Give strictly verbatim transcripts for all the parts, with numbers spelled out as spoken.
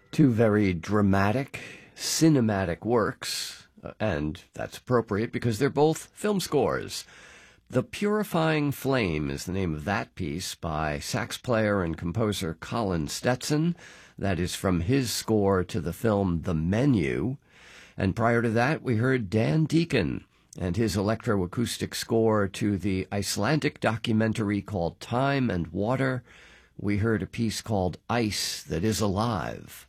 Two very dramatic, cinematic works, uh, and that's appropriate because they're both film scores. The Purifying Flame is the name of that piece by sax player and composer Colin Stetson. That is from his score to the film The Menu. And prior to that, we heard Dan Deacon and his electroacoustic score to the Icelandic documentary called Time and Water. We heard a piece called Ice That Is Alive.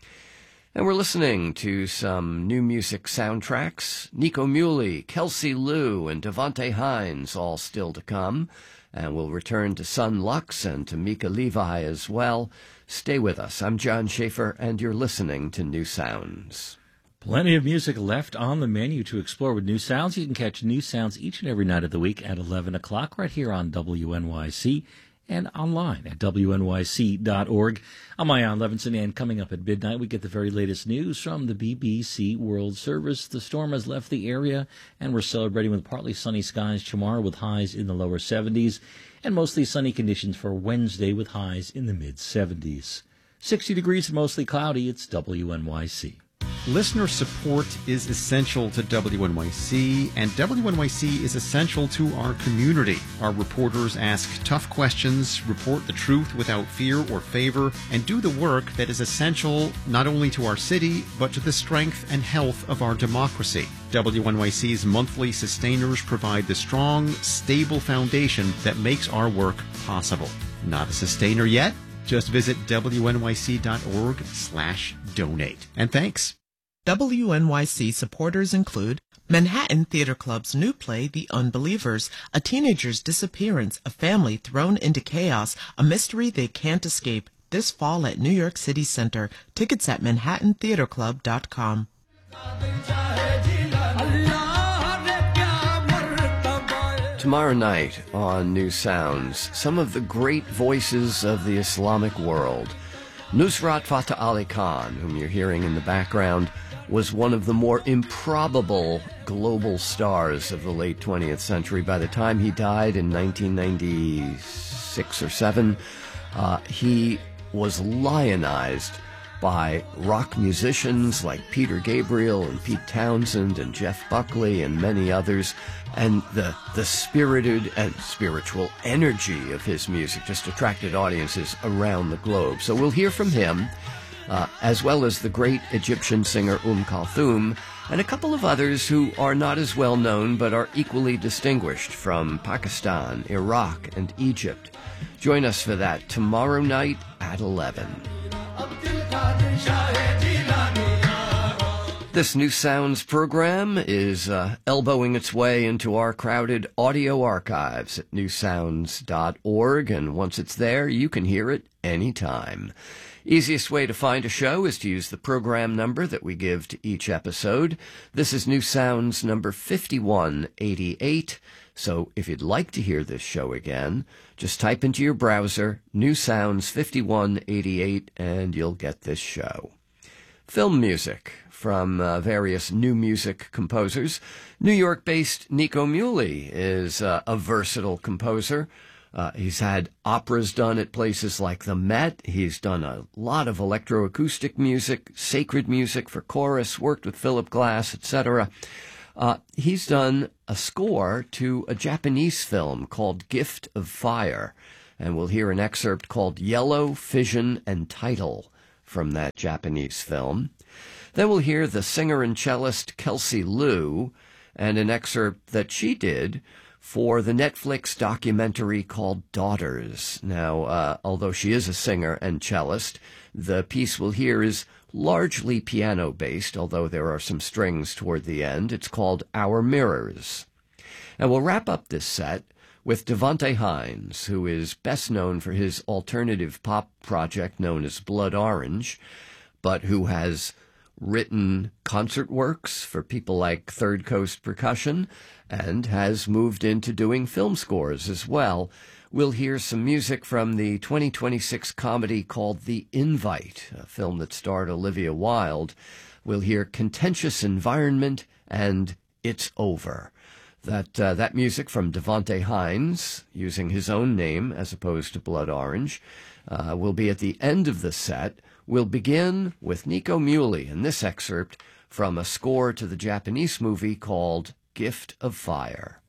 And we're listening to some new music soundtracks. Nico Muhly, Kelsey Lu, and Devonte Hines all still to come. And we'll return to Sun Lux and to Mika Levi as well. Stay with us. I'm John Schaefer, and you're listening to New Sounds. Plenty of music left on the menu to explore with New Sounds. You can catch New Sounds each and every night of the week at eleven o'clock right here on W N Y C. And online at W N Y C dot org. I'm Ian Levinson, and coming up at midnight, we get the very latest news from the B B C World Service. The storm has left the area, and we're celebrating with partly sunny skies tomorrow with highs in the lower seventies, and mostly sunny conditions for Wednesday with highs in the mid-seventies. sixty degrees and mostly cloudy. It's W N Y C. Listener support is essential to W N Y C, and W N Y C is essential to our community. Our reporters ask tough questions, report the truth without fear or favor, and do the work that is essential not only to our city, but to the strength and health of our democracy. W N Y C's monthly sustainers provide the strong, stable foundation that makes our work possible. Not a sustainer yet? Just visit W N Y C dot org slash donate. And thanks. W N Y C supporters include Manhattan Theater Club's new play, The Unbelievers, a teenager's disappearance, a family thrown into chaos, a mystery they can't escape, this fall at New York City Center. Tickets at manhattan theater club dot com. Tomorrow night on New Sounds, some of the great voices of the Islamic world. Nusrat Fateh Ali Khan, whom you're hearing in the background, was one of the more improbable global stars of the late twentieth century. By the time he died in nineteen ninety-six or seven, uh, he was lionized by rock musicians like Peter Gabriel and Pete Townsend and Jeff Buckley and many others, and the the spirited and spiritual energy of his music just attracted audiences around the globe. So we'll hear from him, uh, as well as the great Egyptian singer Umm Kulthum, and a couple of others who are not as well known but are equally distinguished from Pakistan, Iraq, and Egypt. Join us for that tomorrow night at eleven. This New Sounds program is uh, elbowing its way into our crowded audio archives at new sounds dot org, and once it's there, you can hear it anytime. Easiest way to find a show is to use the program number that we give to each episode. This is New Sounds number fifty-one eighty-eight, so if you'd like to hear this show again, just type into your browser New Sounds fifty-one eighty-eight and you'll get this show. Film music from uh, various new music composers. New York-based Nico Muhly is uh, a versatile composer. Uh, he's had operas done at places like the Met. He's done a lot of electroacoustic music, sacred music for chorus, worked with Philip Glass, et cetera. Uh, he's done a score to a Japanese film called Gift of Fire, and we'll hear an excerpt called Yellow, Fission, and Title from that Japanese film. Then we'll hear the singer and cellist Kelsey Lu and an excerpt that she did for the Netflix documentary called Daughters. Now, uh, although she is a singer and cellist, the piece we'll hear is largely piano-based, although there are some strings toward the end. It's called Our Mirrors. And we'll wrap up this set with Devonte Hines, who is best known for his alternative pop project known as Blood Orange, but who has written concert works for people like Third Coast Percussion and has moved into doing film scores as well. We'll hear some music from the twenty twenty-six comedy called The Invite, a film that starred Olivia Wilde. We'll hear Contentious Environment and It's Over. That uh, that music from Devonte Hines, using his own name as opposed to Blood Orange. uh, will be at the end of the set. We'll begin with Nico Muhly in this excerpt from a score to the Japanese movie called Gift of Fire.